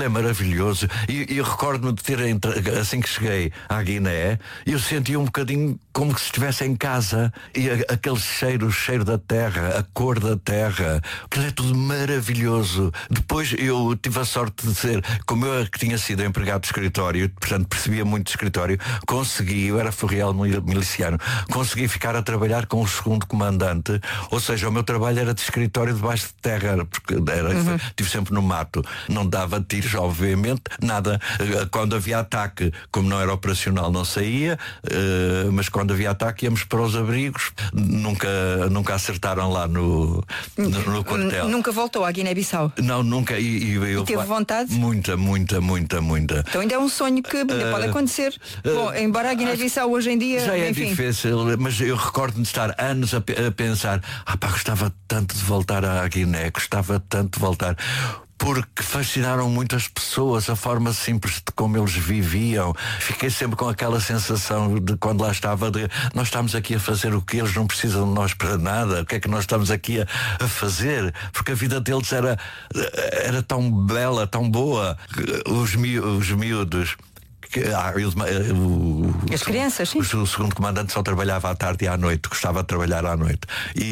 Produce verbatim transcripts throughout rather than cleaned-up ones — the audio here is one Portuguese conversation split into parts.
é maravilhoso. E eu recordo-me de ter, assim que cheguei à Guiné, eu sentia um bocadinho como que se estivesse em casa. E a, aquele cheiro, o cheiro da terra, a cor da terra, aquilo é tudo maravilhoso. Depois eu tive a sorte de ser, como eu que tinha sido empregado de escritório, portanto percebia muito de escritório, consegui, eu era forreal miliciano, consegui ficar a trabalhar com o segundo comandante, ou seja, o meu trabalho era de escritório debaixo de terra, porque era, uhum. Estive sempre no mato, não dava tiros, obviamente, nada. Quando havia ataque, como não era operacional, não saía, mas quando havia ataque íamos para os abrigos. Nunca, nunca acertaram lá no, no, no quartel. Nunca voltou à Guiné-Bissau? Não, nunca. E, e, eu, e teve vontade? Muita, muita, muita, muita. Então ainda é um sonho que uh, pode acontecer. Uh, Bom, embora a Guiné-Bissau hoje em dia, já é enfim. difícil, mas eu recordo-me de estar anos a, a pensar, ah pá, gostava tanto de voltar à Guiné, gostava tanto de voltar. Porque fascinaram muito as pessoas, a forma simples de como eles viviam. Fiquei sempre com aquela sensação de quando lá estava, de nós estamos aqui a fazer o que eles não precisam de nós para nada. O que é que nós estamos aqui a, a fazer? Porque a vida deles era, era tão bela, tão boa. Os, mi, os miúdos. Ah, eu, o, As crianças, sim. O, o segundo comandante só trabalhava à tarde e à noite, gostava de trabalhar à noite.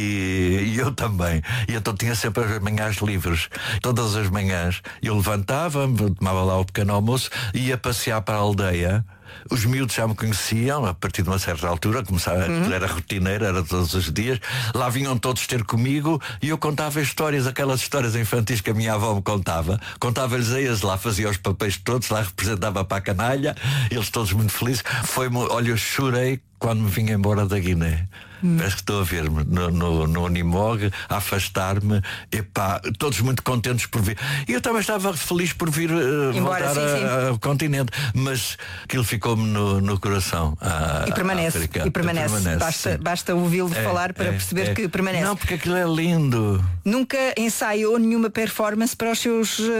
E, e eu também. E então tinha sempre as manhãs livres. Todas as manhãs eu levantava-me, tomava lá o pequeno almoço e ia passear para a aldeia. Os miúdos já me conheciam a partir de uma certa altura, começava, uhum. Era rotineiro, era todos os dias. Lá vinham todos ter comigo e eu contava histórias, aquelas histórias infantis que a minha avó me contava. Contava-lhes a eles, lá fazia os papéis todos, lá representava para a canalha, eles todos muito felizes. Foi, olha, eu chorei quando me vim embora da Guiné. Hum. Parece que estou a ver-me no, no, no Unimog, a afastar-me, epá, todos muito contentes por vir. E eu também estava feliz por vir uh, Embora, voltar sim, sim. A, ao continente, mas aquilo ficou-me no, no coração. A, e permanece, a e permanece. permanece basta, basta ouvi-lo é, falar para é, perceber é. que permanece. Não, porque aquilo é lindo. Nunca ensaiou nenhuma performance para os seus uh,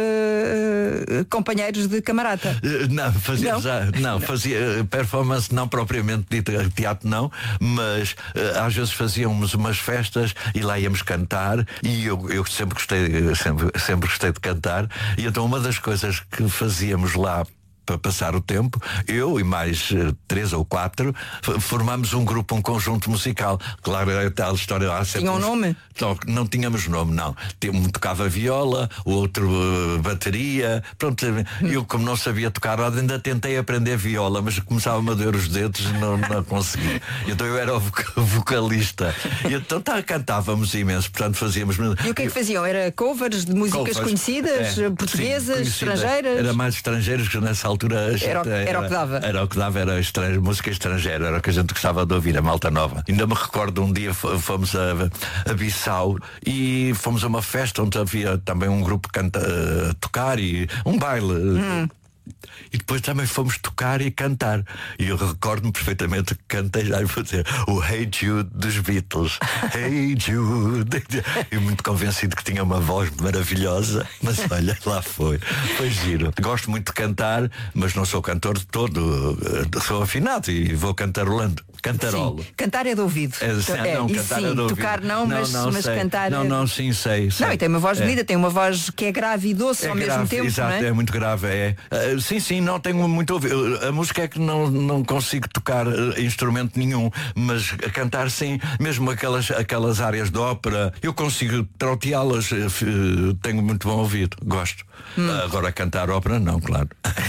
uh, companheiros de camarada? Uh, não, fazia não? já, não, não, fazia uh, performance não propriamente dita, teatro não, mas uh, às vezes fazíamos umas festas e lá íamos cantar e eu, eu sempre gostei sempre, sempre gostei de cantar e então uma das coisas que fazíamos lá para passar o tempo, eu e mais uh, três ou quatro formámos um grupo, um conjunto musical. Claro, é tal história lá. Tinha um nome? Não, não tínhamos nome, não. Um tocava viola, o outro uh, bateria. Pronto, hum. Eu como não sabia tocar, ainda tentei aprender viola, mas começava-me a doer os dedos e não, não consegui. Então eu era o vocalista. E então tá, cantávamos imenso, portanto fazíamos. E o que é que faziam? Era covers de músicas covers, conhecidas, é, portuguesas, sim, estrangeiras? Era mais estrangeiros que nessa altura era, era, era o que dava. Era o que dava, era estrangeiro, música estrangeira, era o que a gente gostava de ouvir, a malta nova. Ainda me recordo um dia fomos a, a Bissau e fomos a uma festa onde havia também um grupo canta, uh, tocar e um baile. Hum. E depois também fomos tocar e cantar. E eu recordo-me perfeitamente que cantei, já vou dizer, o Hey Jude dos Beatles. Hey Jude. E muito convencido que tinha uma voz maravilhosa. Mas olha, lá foi. Foi giro. Gosto muito de cantar, mas não sou cantor de todo. Sou afinado e vou cantarolando. Cantarolo. Sim. Cantar é de ouvido. É, sim, é, não, cantar sim, é de ouvido. Tocar não, mas, não, não mas sei. cantar. Não, não, sim, sei. sei. Não, e tem uma voz bonita, é. tem uma voz que é grave e doce é ao grave, mesmo tempo. Exato, não é? é muito grave. É. Uh, sim, sim, não tenho muito ouvido. A música é que não, não consigo tocar uh, instrumento nenhum, mas cantar sim, mesmo aquelas, aquelas áreas de ópera, eu consigo trauteá-las, uh, tenho muito bom ouvido, gosto. Hum. Uh, agora cantar ópera, não, claro.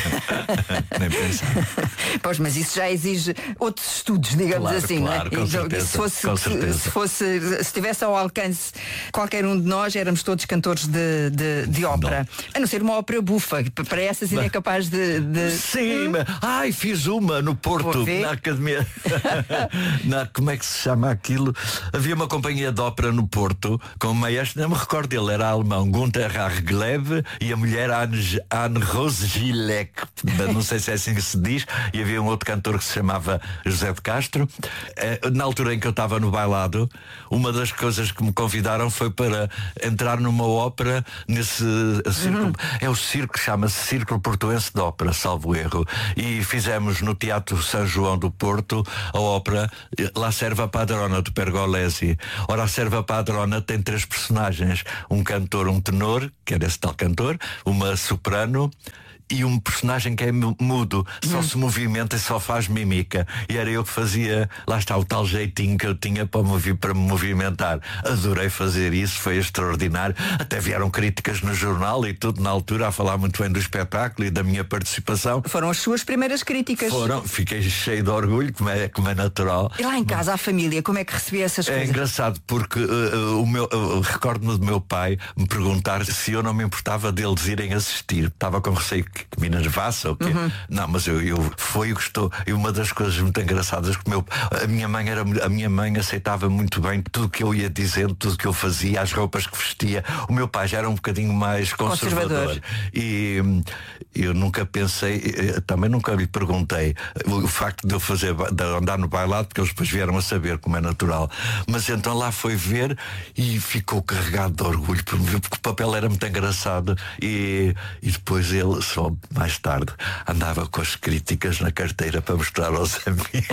Nem pensar. Pois, mas isso já exige outros estudos, digamos claro, assim, claro, não é? Com e, certeza, se fosse, com certeza. Se fosse, se estivesse ao alcance qualquer um de nós, éramos todos cantores de, de, de ópera. Não. A não ser uma ópera bufa, para essas ainda é capaz de. de... Sim, hum. mas, ai, fiz uma no Porto, na academia. na, como é que se chama aquilo? Havia uma companhia de ópera no Porto, com o maestro, não me recordo, ele era alemão, Gunther Hargleb, e a mulher Anne, Anne Rose Gilek. não sei se é assim que se diz, e havia um outro cantor que se chamava José de Castro. Na altura em que eu estava no bailado, uma das coisas que me convidaram foi para entrar numa ópera nesse círculo, uhum. é o circo, chama-se Círculo Portuense de Ópera, salvo erro, e fizemos no Teatro São João do Porto a ópera La Serva Padrona de Pergolesi. Ora, a Serva Padrona tem três personagens, um cantor, um tenor, que era esse tal cantor, uma soprano e um personagem que é mudo, só hum. se movimenta e só faz mímica. E era eu que fazia, lá está o tal jeitinho que eu tinha para, movi- para me movimentar. Adorei fazer isso, foi extraordinário. Até vieram críticas no jornal e tudo na altura a falar muito bem do espetáculo e da minha participação. Foram as suas primeiras críticas. Foram, fiquei cheio de orgulho, como é, como é natural. E lá em casa, a família, como é que recebia essas coisas? É engraçado porque uh, o meu, uh, recordo-me do meu pai me perguntar se eu não me importava deles irem assistir. Estava com receio que me enervasse ou quê. Uhum. Não, mas eu, eu foi o que estou. E uma das coisas muito engraçadas que meu, a minha mãe era a minha mãe aceitava muito bem tudo que eu ia dizendo, tudo que eu fazia, as roupas que vestia. O meu pai já era um bocadinho mais conservador, conservador. E eu nunca pensei, também nunca lhe perguntei o facto de eu fazer de andar no bailado, porque eles depois vieram a saber, como é natural. Mas então lá foi ver e ficou carregado de orgulho por me ver, porque o papel era muito engraçado. E, e depois ele só mais tarde andava com as críticas na carteira para mostrar aos amigos.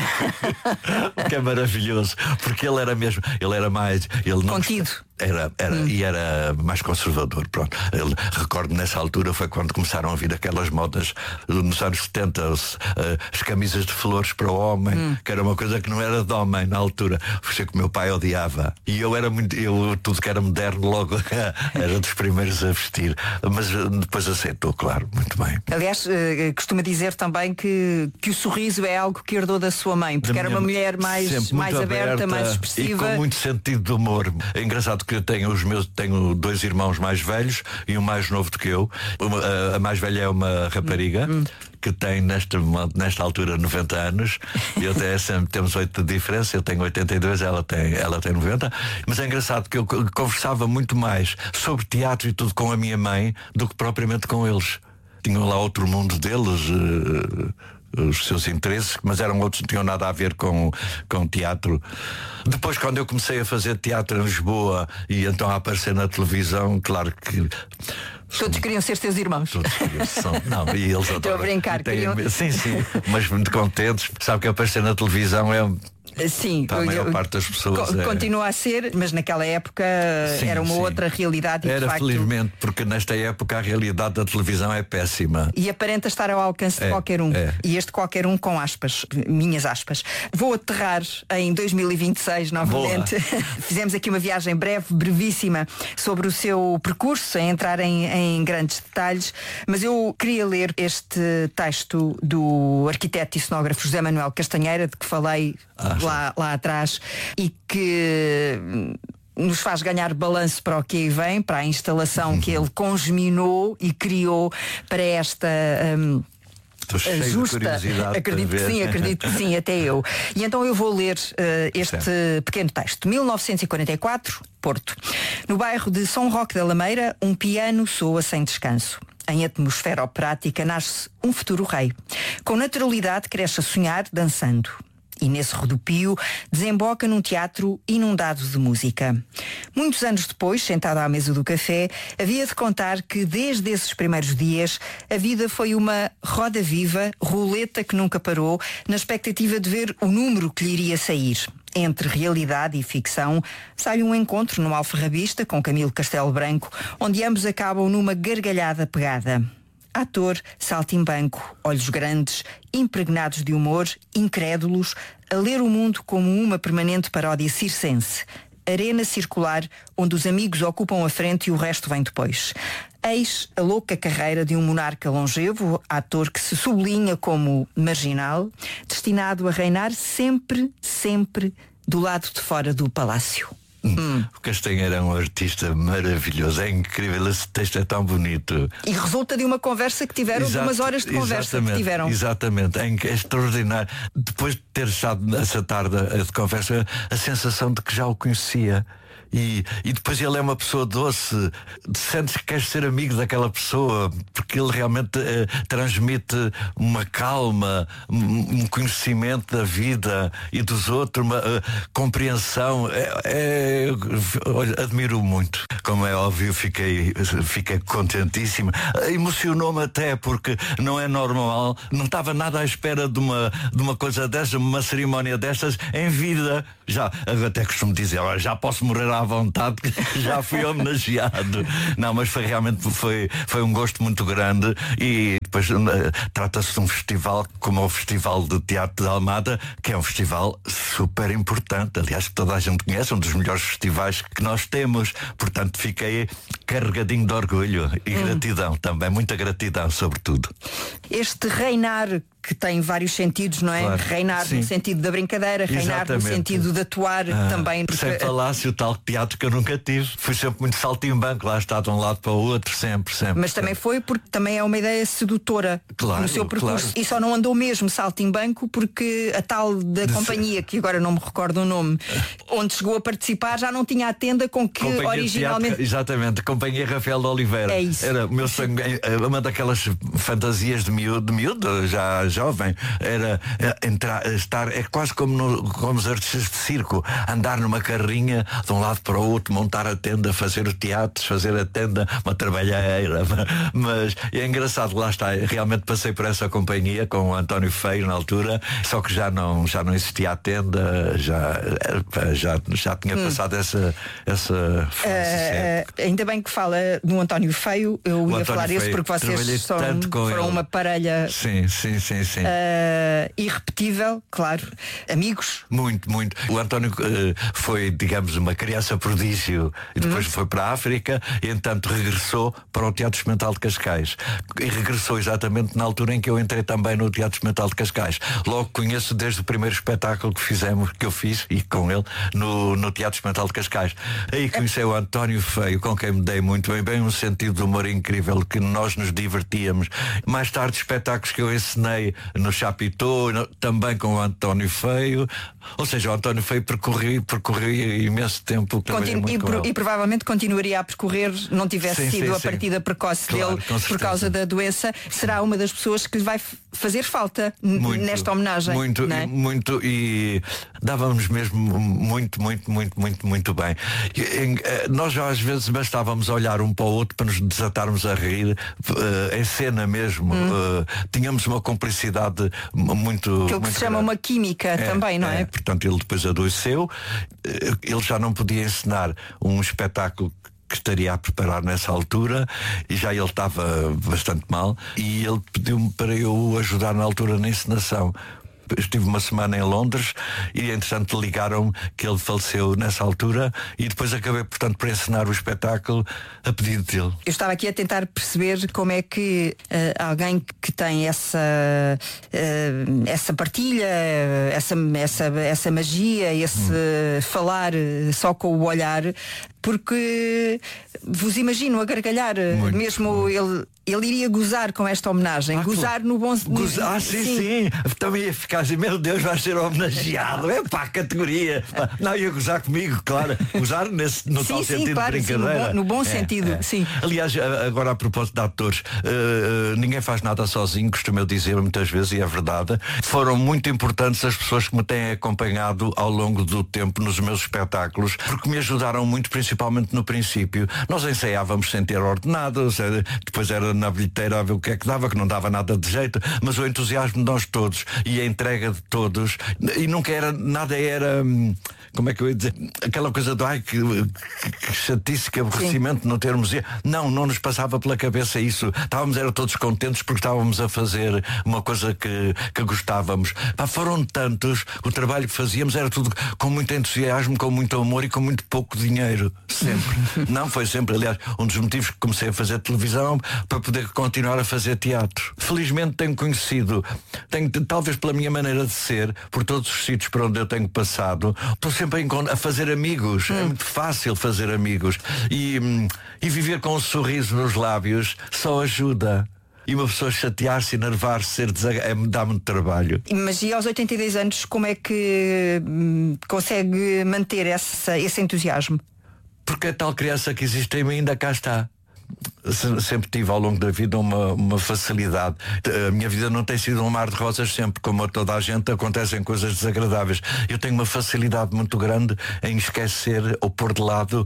O que é maravilhoso, porque ele era mesmo, ele era mais, ele não contido. Era, era, hum. e era mais conservador, pronto. Ele, recordo nessa altura foi quando começaram a vir aquelas modas nos anos setenta, as, as camisas de flores para o homem, hum. que era uma coisa que não era de homem na altura. Foi que o meu pai odiava. E eu era muito, eu tudo que era moderno logo era dos primeiros a vestir. Mas depois aceitou, claro, muito bem. Aliás, costuma dizer também que, que o sorriso é algo que herdou da sua mãe, porque era uma mulher mais, mais aberta, aberta, mais expressiva. E com muito sentido de humor. É engraçado que eu tenho os meus, tenho dois irmãos mais velhos e um mais novo do que eu. Uma, a, a mais velha é uma rapariga. Hum. que tem nesta, nesta altura noventa anos. Eu tenho, sempre temos oito de diferença. Eu tenho oitenta e dois, ela tem, ela tem noventa. Mas é engraçado que eu conversava muito mais sobre teatro e tudo com a minha mãe do que propriamente com eles. Tinham lá outro mundo deles, uh, os seus interesses, mas eram outros, não tinham nada a ver com, com teatro. Depois, quando eu comecei a fazer teatro em Lisboa e então a aparecer na televisão, claro que todos queriam ser teus irmãos. Todos queriam, são, não, e eles estou a brincar, têm, queriam... Sim, sim, mas muito contentes. Sabe que aparecer na televisão é... Sim, a maior eu, parte das pessoas co- é... continua a ser, mas naquela época sim, era uma sim. outra realidade. E era de facto... felizmente, porque nesta época a realidade da televisão é péssima. E aparenta estar ao alcance é, de qualquer um. É. E este qualquer um com aspas, minhas aspas. Vou aterrar em dois mil e vinte e seis novamente. Fizemos aqui uma viagem breve, brevíssima, sobre o seu percurso, sem entrar em, em grandes detalhes, mas eu queria ler este texto do arquiteto e cenógrafo José Manuel Castanheira, de que falei ah, lá, lá atrás, e que nos faz ganhar balanço para o que aí vem, para a instalação que ele congeminou e criou para esta... Um, justa, acredito que sim, acredito que sim, até eu. E então eu vou ler uh, este certo. pequeno texto. mil novecentos e quarenta e quatro, Porto. No bairro de São Roque da Lameira, um piano soa sem descanso. Em atmosfera operática nasce um futuro rei. Com naturalidade cresce a sonhar dançando. E nesse rodopio desemboca num teatro inundado de música. Muitos anos depois, sentado à mesa do café, havia de contar que desde esses primeiros dias a vida foi uma roda viva, roleta que nunca parou, na expectativa de ver o número que lhe iria sair. Entre realidade e ficção, sai um encontro no Alfarrabista com Camilo Castelo Branco, onde ambos acabam numa gargalhada pegada. Ator, saltimbanco, olhos grandes, impregnados de humor, incrédulos, a ler o mundo como uma permanente paródia circense. Arena circular, onde os amigos ocupam a frente e o resto vem depois. Eis a louca carreira de um monarca longevo, ator que se sublinha como marginal, destinado a reinar sempre, sempre do lado de fora do palácio. Hum. O Castanheira é um artista maravilhoso, é incrível, esse texto é tão bonito. E resulta de uma conversa que tiveram, Exato, de umas horas de conversa que tiveram. Exatamente, é, é extraordinário. Depois de ter estado nessa tarde de conversa, a sensação de que já o conhecia. E, e depois ele é uma pessoa doce, sentes que queres ser amigo daquela pessoa, porque ele realmente eh, transmite uma calma, um, um conhecimento da vida e dos outros, uma uh, compreensão. É, é, olha, admiro muito. Como é óbvio, fiquei, fiquei contentíssimo. Emocionou-me até, porque não é normal, não estava nada à espera de uma, de uma coisa dessa, uma cerimónia destas em vida. Já, até costumo dizer, olha, já posso morrer à vontade, já fui homenageado. Não, mas foi realmente foi, foi um gosto muito grande. E depois uh, trata-se de um festival como o Festival de Teatro de Almada, que é um festival super importante, aliás, que toda a gente conhece, um dos melhores festivais que nós temos. Portanto, fiquei carregadinho de orgulho e hum. gratidão também, muita gratidão sobretudo. Este reinar, que tem vários sentidos, não é? Claro, reinar sim. no sentido da brincadeira, reinar Exatamente. no sentido de atuar ah, também. Porque... Sem falar-se o tal teatro que eu nunca tive. Fui sempre muito saltimbanco, lá está de um lado para o outro, sempre, sempre. Mas também foi porque também é uma ideia sedutora claro, no seu percurso. Claro. E só não andou mesmo saltimbanco porque a tal da de companhia, que agora não me recordo o nome, onde chegou a participar, já não tinha a tenda com que companhia originalmente... Teatro, exatamente, Companhia Rafael de Oliveira. É isso. Era o meu sonho, uma daquelas fantasias de miúdo, de miúdo, já jovem. Era entrar, estar, é quase como, no, como os artistas de circo, andar numa carrinha de um lado para o outro, montar a tenda, fazer o teatro, fazer a tenda, uma trabalheira. Mas é engraçado, lá está, realmente passei por essa companhia com o António Feio na altura, só que já não, já não existia a tenda, já, já, já tinha hum. passado essa, essa fase. Uh, ainda bem que fala no António Feio, eu o ia António falar Feio. Isso porque vocês são, foram ele. Uma parelha. Sim, sim, sim, sim. Uh, irrepetível, claro. Amigos? Muito, muito. O António uh, foi, digamos, uma criança prodígio e depois hum. foi para a África e, entanto, regressou para o Teatro Experimental de Cascais. E regressou exatamente na altura em que eu entrei também no Teatro Experimental de Cascais. Logo conheço desde o primeiro espetáculo que fizemos, que eu fiz, e com ele, no, no Teatro Experimental de Cascais. Aí conheci o António Feio, com quem me dei muito bem, bem um sentido de humor incrível, que nós nos divertíamos. Mais tarde, espetáculos que eu ensinei no Chapitão, também com o António Feio. Ou seja, o António Feio percorri, percorri imenso tempo. Continu e, pro, e provavelmente continuaria a percorrer, não tivesse sim, sido sim, a partida sim. precoce claro, dele por causa da doença. Será uma das pessoas que vai fazer falta muito, nesta homenagem. Muito, não é? muito, e dávamos mesmo muito, muito, muito, muito, muito bem. E, em, nós já às vezes bastávamos olhar um para o outro para nos desatarmos a rir, uh, em cena mesmo. Hum. Uh, tínhamos uma cumplicidade muito. Aquilo que muito se chama grande. Uma química é, também, não é? é? Portanto, ele depois adoeceu, ele já não podia ensinar um espetáculo que estaria a preparar nessa altura e já ele estava bastante mal e ele pediu-me para eu ajudar na altura na encenação. Estive uma semana em Londres e entretanto ligaram-me que ele faleceu nessa altura e depois acabei, portanto, por encenar o espetáculo a pedido dele. Eu estava aqui a tentar perceber como é que uh, alguém que tem essa uh, essa partilha, essa, essa, essa magia, esse hum. falar só com o olhar, porque vos imagino a gargalhar, muito, mesmo muito. ele Ele iria gozar com esta homenagem. Ah, gozar claro. no bom sentido. Ah, sim, sim, sim. Também ia ficar assim, meu Deus, vai ser homenageado. É pá, categoria. Não, ia gozar comigo, claro. Gozar nesse, no sim, tal sim, sentido claro, de brincadeira. Sim, no bom, no bom é, sentido, é. sim. Aliás, agora a propósito de atores, uh, ninguém faz nada sozinho, costumo eu dizer muitas vezes, e é verdade. Foram muito importantes as pessoas que me têm acompanhado ao longo do tempo nos meus espetáculos, porque me ajudaram muito, principalmente no princípio. Nós ensaiávamos sem ter ordenados, depois era na bilheteira a ver o que é que dava, que não dava nada de jeito, mas o entusiasmo de nós todos e a entrega de todos, e nunca era, nada era, como é que eu ia dizer, aquela coisa do ai, que, que, que chatice, que aborrecimento, sim, não termos, não, não nos passava pela cabeça isso, estávamos, era todos contentes porque estávamos a fazer uma coisa que, que gostávamos. Pá, foram tantos, o trabalho que fazíamos era tudo com muito entusiasmo, com muito amor e com muito pouco dinheiro, sempre. Não, foi sempre, aliás, um dos motivos que comecei a fazer televisão para poder continuar a fazer teatro. Felizmente tenho conhecido, tenho, talvez pela minha maneira de ser, por todos os sítios por onde eu tenho passado, estou sempre a, a fazer amigos. Hum. É muito fácil fazer amigos. E, e viver com um sorriso nos lábios só ajuda. E uma pessoa chatear-se, enervar-se, ser desag... é, dá muito trabalho. Mas e aos oitenta e dois anos, como é que hum, consegue manter essa, esse entusiasmo? porque a tal criança que existe em mim ainda cá está. Sempre tive ao longo da vida uma, uma facilidade. A minha vida não tem sido um mar de rosas sempre, como a toda a gente, acontecem coisas desagradáveis. Eu tenho uma facilidade muito grande em esquecer ou pôr de lado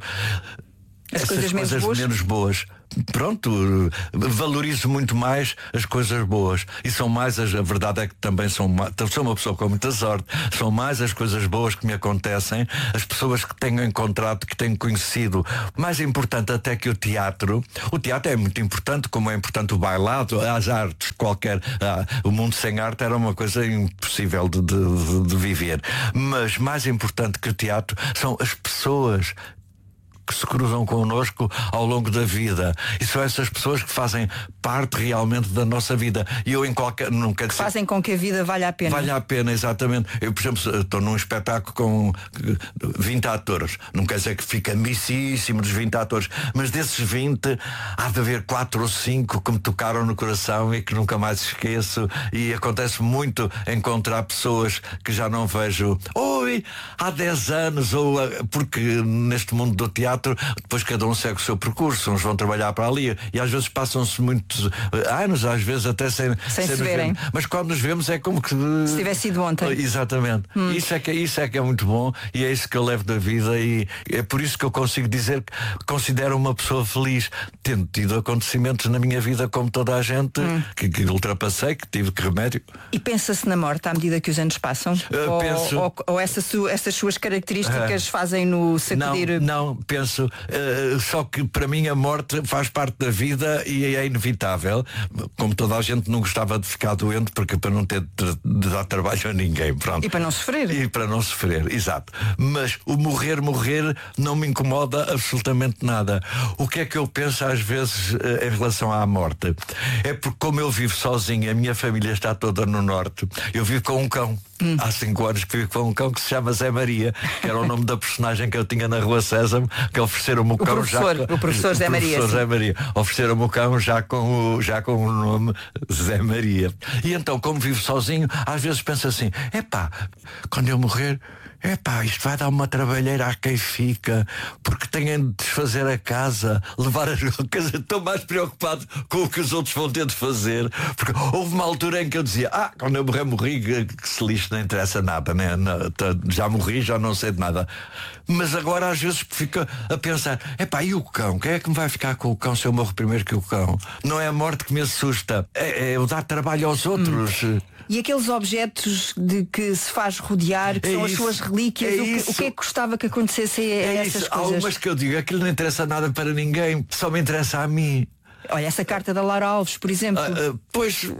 As essas coisas menos coisas boas? menos boas. Pronto, valorizo muito mais as coisas boas. E são mais as, a verdade é que também sou uma, sou uma pessoa com muita sorte. São mais as coisas boas que me acontecem, as pessoas que tenho encontrado, que tenho conhecido. Mais importante até que o teatro. O teatro é muito importante, como é importante o bailado, as artes, qualquer. Ah, o mundo sem arte era uma coisa impossível de, de, de viver. Mas mais importante que o teatro são as pessoas que se cruzam connosco ao longo da vida. E são essas pessoas que fazem parte realmente da nossa vida. E eu em qualquer... Não quer dizer, Fazem com que a vida valha a pena. Vale a pena, exatamente. Eu, por exemplo, estou num espetáculo com vinte atores. Não quer dizer que fica amicíssimo dos vinte atores, mas desses vinte há de haver quatro ou cinco que me tocaram no coração e que nunca mais esqueço. E acontece muito encontrar pessoas que já não vejo oi, há dez anos, ou porque neste mundo do teatro depois cada um segue o seu percurso, uns vão trabalhar para ali e às vezes passam-se muitos anos, às vezes até sem, sem, sem se verem. verem. Mas quando nos vemos é como que se tivesse sido ontem. Exatamente. Hum. Isso, é que, isso é que é muito bom e é isso que eu levo da vida e é por isso que eu consigo dizer que considero uma pessoa feliz, tendo tido acontecimentos na minha vida como toda a gente, hum. que, que ultrapassei, que tive que remédio. E pensa-se na morte à medida que os anos passam? Uh, ou, penso... ou, ou essa su, essas suas características uh, fazem-no sacudir? Não, não, penso uh, só que para mim a morte faz parte da vida e é inevitável. Como toda a gente não gostava de ficar doente, porque para não ter de, de dar trabalho a ninguém, pronto. E para não sofrer. E para não sofrer, exato. Mas o morrer, morrer não me incomoda absolutamente nada. O que é que eu penso às vezes uh, em relação à morte? É porque como eu vivo sozinho, a minha família está toda no norte, eu vivo com um cão. Hum. Há cinco anos que vivo com um cão que se chama Zé Maria, que era o nome da personagem que eu tinha na Rua Sésamo, que ofereceram-me o cão o já. O professor Zé Maria. O professor Zé Maria. Ofereceram-me o cão já com o, já com o nome Zé Maria. E então, como vivo sozinho, às vezes penso assim, epá, quando eu morrer, epá, isto vai dar uma trabalheira a quem fica, porque tenho de desfazer a casa, levar as coisas. Estou mais preocupado com o que os outros vão ter de fazer, porque houve uma altura em que eu dizia, ah, quando eu morrer, morri, que se lixe, não interessa nada, né? Já morri, já não sei de nada. Mas agora às vezes fica a pensar, epá, e o cão? Quem é que me vai ficar com o cão se eu morro primeiro que o cão? Não é a morte que me assusta, é, é eu dar trabalho aos outros. Hum. E aqueles objetos de que se faz rodear, que é são isso, as suas relíquias, é o, que, o que é que gostava que acontecesse a é essas isso. coisas? Há umas que eu digo, aquilo não interessa nada para ninguém, só me interessa a mim. Olha, essa carta da Laura Alves, por exemplo. Uh, uh, pois uh,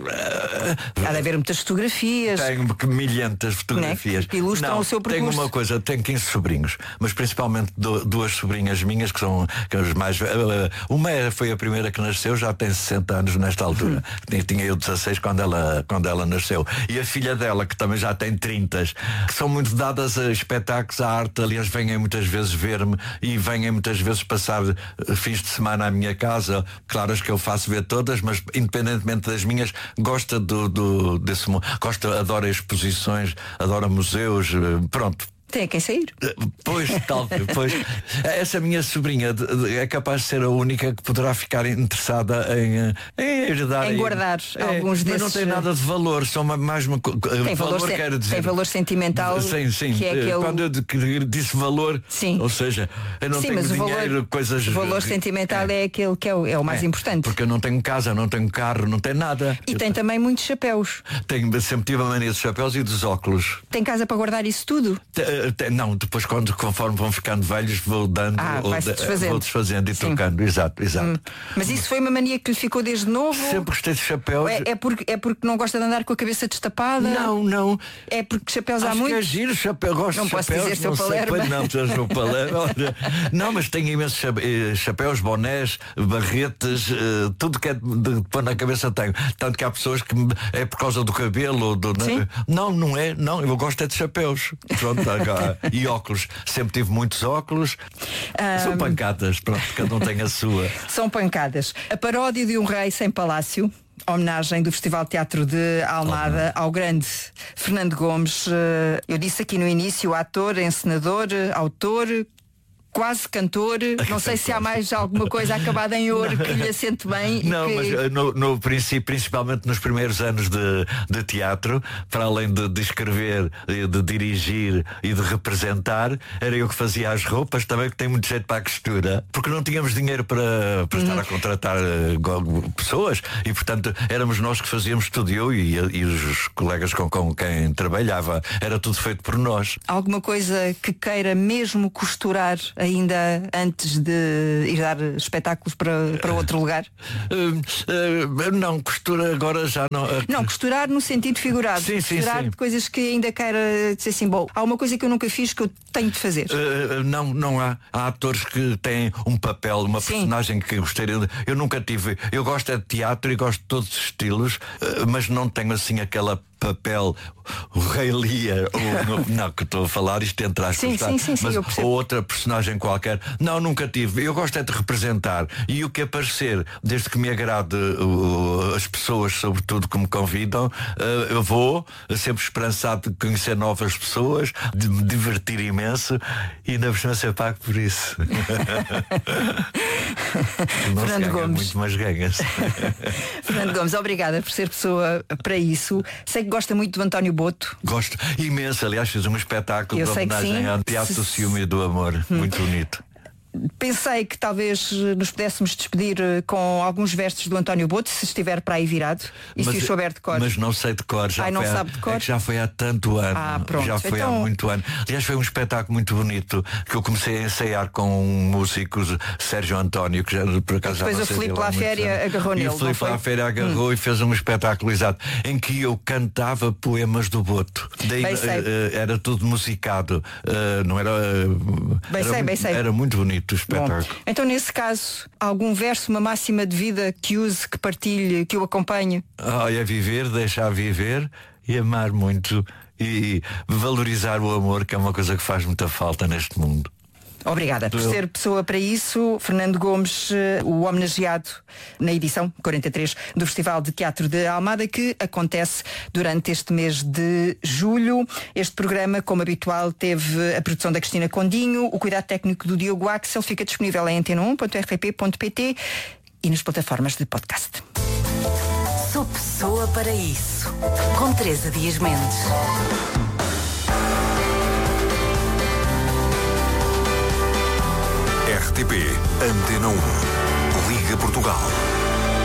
há de haver muitas fotografias. Tenho milhentas fotografias. Né? Que ilustram não, o seu percurso. Tenho uma coisa, tenho quinze sobrinhos, mas principalmente do, duas sobrinhas minhas que são que as mais. Uh, uma foi a primeira que nasceu, já tem sessenta anos nesta altura. Uhum. Tinha eu dezasseis quando ela, quando ela nasceu. E a filha dela, que também já tem trinta, que são muito dadas a espetáculos, à arte. Aliás, vêm muitas vezes ver-me e vêm muitas vezes passar fins de semana à minha casa. Claro que eu faço ver todas, mas independentemente das minhas, gosta do, do desse gosta, adora exposições, adora museus, pronto. Tem quem sair. Pois, talvez, pois. Essa minha sobrinha é capaz de ser a única que poderá ficar interessada em, em herdar. Em guardar é, alguns desses. Mas não tem nada de valor, são mais uma tem valor, valor quero dizer. Tem valor sentimental. Sim, sim. Que é aquele... Quando eu disse valor, sim. Ou seja, eu não sim, tenho mas dinheiro, o valor, coisas. O valor sentimental é, é aquele que é o, é o mais é, importante. Porque eu não tenho casa, não tenho carro, não tenho nada. E eu tem também muitos chapéus. Tenho, sempre tive a mania dos chapéus e dos óculos. Tem casa para guardar isso tudo? Te, te, não, depois quando conforme vão ficando velhos vou dando ah, ou de, desfazendo. vou desfazendo e sim. trocando, exato, exato. Hum. Mas isso foi uma mania que lhe ficou desde novo? Sempre gostei de chapéus. É, é, porque, é porque não gosta de andar com a cabeça destapada? Não, não. É porque chapéus Acho há muito? Que é giro, chapéu, gosto não de posso chapéus. Dizer seu não Palerma. Sei, não, tu és meu Palerma. Não, mas tenho imensos chapéus, bonés, barretes, uh, tudo que é de pôr na cabeça tenho. Tanto que há pessoas que me, é por causa do cabelo. Do, Sim? Não, não é. Não, eu gosto é de chapéus. Pronto, e óculos. Sempre tive muitos óculos. Um... São pancadas, pronto, cada um tem a sua. São pancadas. A paródia de Um Rei Sem Palácio, homenagem do Festival de Teatro de Almada oh, ao grande Fernando Gomes. Eu disse aqui no início, ator, encenador, autor. quase cantor. Não sei se há mais alguma coisa acabada em ouro que lhe assente bem. Não, que... mas no, no princípio, principalmente nos primeiros anos de, de teatro, para além de, de escrever, de, de dirigir e de representar, era eu que fazia as roupas, também que tem muito jeito para a costura, porque não tínhamos dinheiro para, para uhum. estar a contratar uh, pessoas e, portanto, éramos nós que fazíamos tudo, eu e, e os colegas com, com quem trabalhava. Era tudo feito por nós. Alguma coisa que queira mesmo costurar ainda antes de ir dar espetáculos para, para outro lugar? Uh, uh, não, costura agora já não. Uh, não, costurar no sentido figurado. Sim, sim, costurar sim. de coisas que ainda queira dizer assim, bom, há uma coisa que eu nunca fiz que eu tenho de fazer. Uh, não, não há. Há atores que têm um papel, uma sim. personagem que gostaria de... Eu nunca tive. Eu gosto é de teatro e gosto de todos os estilos, uh, mas não tenho assim aquela papel, o Rei Lear, ou, não, que estou a falar isto entre aspas, sim, sim, sim, sim, mas, ou outra personagem qualquer. Não, nunca tive. Eu gosto é de representar. E o que aparecer, desde que me agrade uh, as pessoas, sobretudo, que me convidam, uh, eu vou, sempre esperançado de conhecer novas pessoas, de me divertir imenso e ainda por cima ser pago por isso. Não Fernando Gomes. Muito, mas ganha-se. Fernando Gomes, obrigada por ser pessoa para isso. Sei que gosta muito do António Boto. Gosto imenso, aliás, fiz um espetáculo eu de homenagem ao Teatro do Ciúme e do Amor. Hum. Muito bonito. Pensei que talvez nos pudéssemos despedir com alguns versos do António Boto, se estiver para aí virado e mas, se o souber de cor. Mas não sei de cor. Já Ai, não foi sabe de cor? É que já foi há tanto ano. Ah, pronto. Já foi então... há muito ano. Aliás, foi um espetáculo muito bonito que eu comecei a ensaiar com músicos, Sérgio António, que já por acaso já depois o Filipe Laféria agarrou nele. E o Filipe Laféria agarrou hum. e fez um espetáculo exato em que eu cantava poemas do Boto. Daí, uh, era tudo musicado. Uh, não era. Uh, bem era, sei, bem sei. Era muito bonito o espetáculo. Bom. Então, nesse caso, algum verso, uma máxima de vida que use, que partilhe, que o acompanhe? Olha, viver, deixar viver e amar muito e valorizar o amor, que é uma coisa que faz muita falta neste mundo. Obrigada por ser pessoa para isso. Fernando Gomes, o homenageado na edição quarenta e três do Festival de Teatro de Almada, que acontece durante este mês de julho. Este programa, como habitual, teve a produção da Cristina Condinho, o cuidado técnico do Diogo Axel. Fica disponível em antena um ponto r t p ponto p t e nas plataformas de podcast. Sou pessoa para isso. Com Teresa Dias Mendes. R T P Antena um. Liga Portugal.